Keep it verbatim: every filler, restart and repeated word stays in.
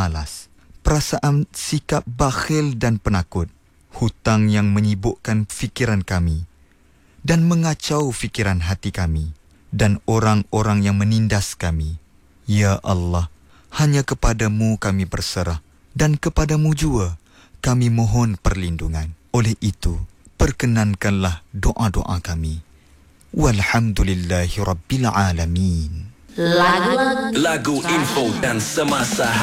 malas, perasaan sikap bakhil dan penakut, hutang yang menyibukkan fikiran kami dan mengacau fikiran hati kami, dan orang-orang yang menindas kami. Ya Allah, hanya kepadamu kami berserah, dan kepadamu jua kami mohon perlindungan. Oleh itu, perkenankanlah doa-doa kami. Walhamdulillahi Rabbil Alamin. Lagu, lagu info dan semasa